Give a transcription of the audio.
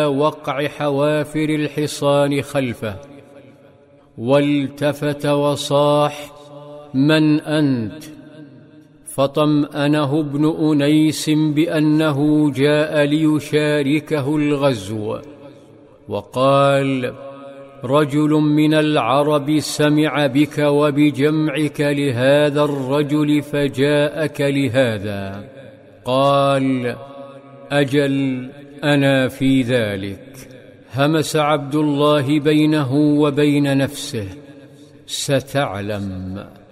وقع حوافر الحصان خلفه، والتفت وصاح: من أنت؟ فطمأنه ابن أنيس بأنه جاء ليشاركه الغزو، وقال: رجل من العرب سمع بك وبجمعك لهذا الرجل فجاءك لهذا. قال: أجل، أنا في ذلك. همس عبد الله بينه وبين نفسه: ستعلم.